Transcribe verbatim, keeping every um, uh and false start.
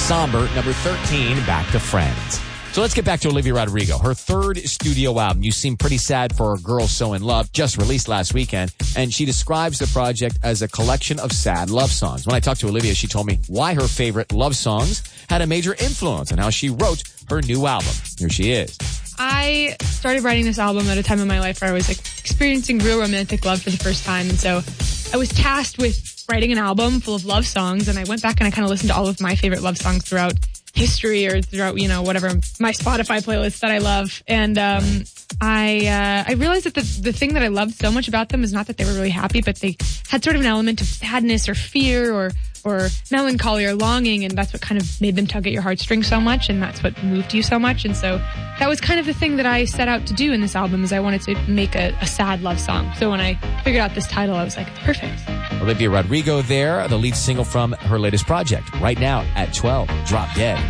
somber. Number thirteen, Back to Friends. So let's get back to Olivia Rodrigo. Her third studio album, You Seem Pretty Sad for a Girl So in Love, just released last weekend. And she describes the project as a collection of sad love songs. When I talked to Olivia, she told me why her favorite love songs had a major influence on how she wrote her new album. Here she is. I started writing this album at a time in my life where I was like experiencing real romantic love for the first time. And so I was tasked with writing an album full of love songs. And I went back and I kind of listened to all of my favorite love songs throughout history or throughout, you know, whatever, my Spotify playlist that I love. And um, I uh, I realized that the, the thing that I loved so much about them is not that they were really happy, but they had sort of an element of sadness or fear or or melancholy or longing, and that's what kind of made them tug at your heartstrings so much, and that's what moved you so much. And so that was kind of the thing that I set out to do in this album, is I wanted to make a, a sad love song. So when I figured out this title, I was like, it's perfect. Olivia Rodrigo there, the lead single from her latest project, right now at twelve, Drop Dead.